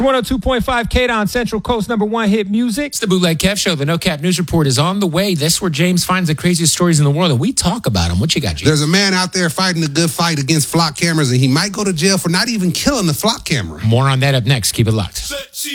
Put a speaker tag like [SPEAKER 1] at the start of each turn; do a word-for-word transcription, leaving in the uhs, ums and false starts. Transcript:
[SPEAKER 1] one oh two point five K-Don, Central Coast number one hit music.
[SPEAKER 2] It's the Bootleg Kev Show. The No Cap News Report is on the way. This is where James finds the craziest stories in the world, and we talk about them. What you got, James?
[SPEAKER 3] There's a man out there fighting a good fight against flock cameras, and he might go to jail for not even killing the flock camera.
[SPEAKER 2] More on that up next. Keep it locked.